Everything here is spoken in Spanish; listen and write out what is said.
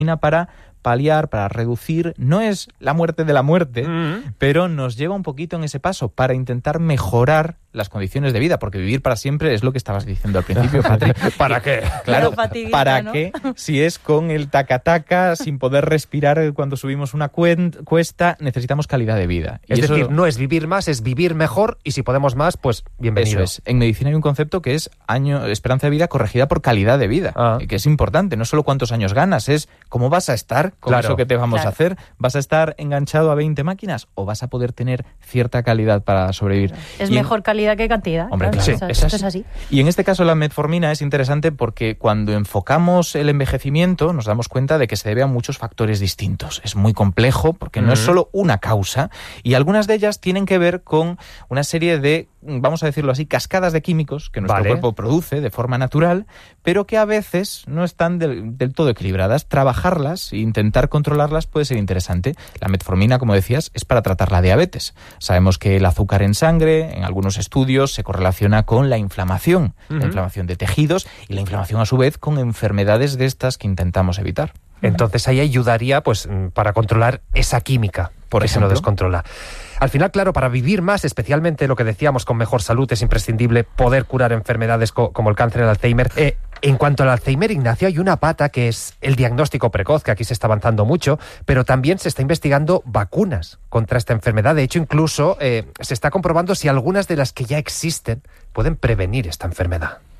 para paliar, para reducir, no es la muerte de la muerte, pero nos lleva un poquito en ese paso para intentar mejorar las condiciones de vida, porque vivir para siempre es lo que estabas diciendo al principio, Patri. ¿Para qué? Claro, ¿para ¿no? qué? Si es con el taca-taca, sin poder respirar cuando subimos una cuesta, necesitamos calidad de vida. Es decir, no es vivir más, es vivir mejor, y si podemos más, pues bienvenido. Eso es. En medicina hay un concepto que es esperanza de vida corregida por calidad de vida, que es importante. No solo cuántos años ganas, es cómo vas a estar con eso que te vamos a hacer. ¿Vas a estar enganchado a 20 máquinas o vas a poder tener cierta calidad para sobrevivir? Es mejor calidad que cantidad. Hombre, claro. Sí, Esto es así. Y en este caso la metformina es interesante porque cuando enfocamos el envejecimiento nos damos cuenta de que se debe a muchos factores distintos. Es muy complejo porque no es solo una causa, y algunas de ellas tienen que ver con una serie de, vamos a decirlo así, cascadas de químicos que nuestro cuerpo produce de forma natural, pero que a veces no están del todo equilibradas. Trabajarlas e intentar controlarlas puede ser interesante. La metformina, como decías, es para tratar la diabetes. Sabemos que el azúcar en sangre, en algunos estudios, se correlaciona con la inflamación de tejidos, y la inflamación a su vez con enfermedades de estas que intentamos evitar. Entonces ahí ayudaría pues para controlar esa química, por ejemplo, se lo descontrola. Al final, claro, para vivir más, especialmente lo que decíamos, con mejor salud, es imprescindible poder curar enfermedades como el cáncer, el Alzheimer. En cuanto al Alzheimer, Ignacio, hay una pata que es el diagnóstico precoz, que aquí se está avanzando mucho, pero también se está investigando vacunas contra esta enfermedad. De hecho, incluso se está comprobando si algunas de las que ya existen pueden prevenir esta enfermedad.